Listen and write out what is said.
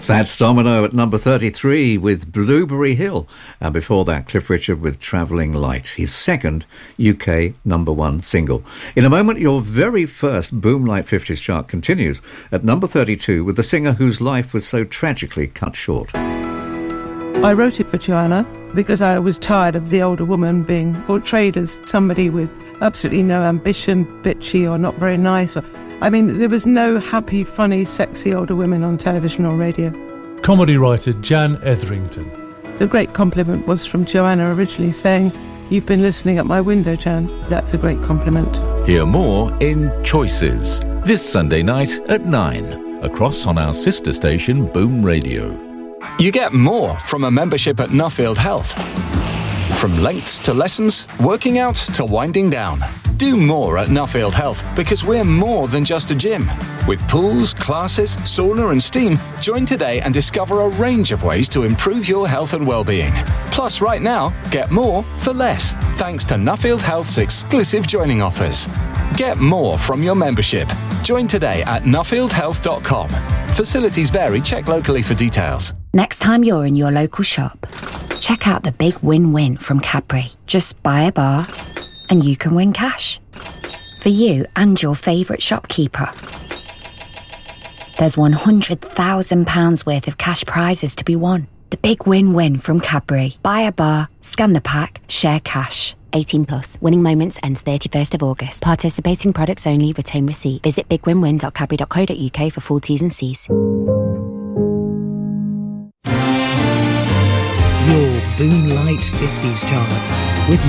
Fats Domino at number 33 with Blueberry Hill. And before that, Cliff Richard with Travelling Light, his second UK number one single. In a moment, your very first Boomlight 50s chart continues at number 32 with the singer whose life was so tragically cut short. I wrote it for Joanna because I was tired of the older woman being portrayed as somebody with absolutely no ambition, bitchy or not very nice. There was no happy, funny, sexy older women on television or radio. Comedy writer Jan Etherington. The great compliment was from Joanna originally saying, "You've been listening at my window, Jan." That's a great compliment. Hear more in Choices this Sunday night at 9, across on our sister station Boom Radio. You get more from a membership at Nuffield Health. From lengths to lessons, working out to winding down. Do more at Nuffield Health because we're more than just a gym. With pools, classes, sauna and steam, join today and discover a range of ways to improve your health and well-being. Plus, right now, get more for less, thanks to Nuffield Health's exclusive joining offers. Get more from your membership. Join today at nuffieldhealth.com. Facilities vary. Check locally for details. Next time you're in your local shop, check out the big win-win from Cadbury. Just buy a bar and you can win cash. For you and your favourite shopkeeper. There's £100,000 worth of cash prizes to be won. The big win-win from Cadbury. Buy a bar, scan the pack, share cash. 18 plus. Winning moments ends 31st of August. Participating products only. Retain receipt. Visit bigwinwin.cadbury.co.uk for full T's and C's. Your Boomlight 50s chart with